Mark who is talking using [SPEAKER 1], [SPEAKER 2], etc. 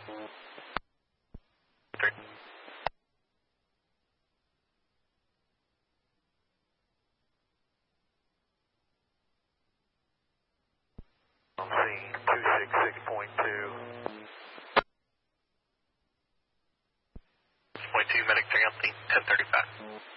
[SPEAKER 1] 3. On scene 266.2. 0.2 medic, turn up 1035.